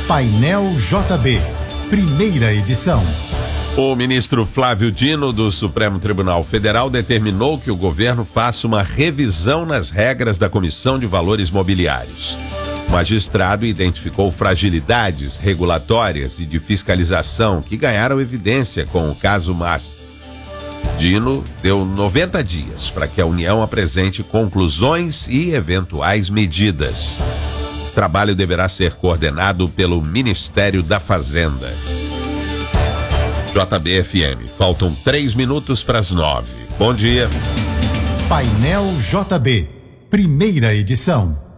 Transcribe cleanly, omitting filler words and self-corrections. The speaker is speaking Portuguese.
Painel JB, primeira edição. O ministro Flávio Dino, do Supremo Tribunal Federal, determinou que o governo faça uma revisão nas regras da Comissão de Valores Mobiliários. O magistrado identificou fragilidades regulatórias e de fiscalização que ganharam evidência com o caso Master. Dino deu 90 dias para que a União apresente conclusões e eventuais medidas. O trabalho deverá ser coordenado pelo Ministério da Fazenda. JB-FM, faltam 3 minutos para as 9. Bom dia. Painel JB, primeira edição.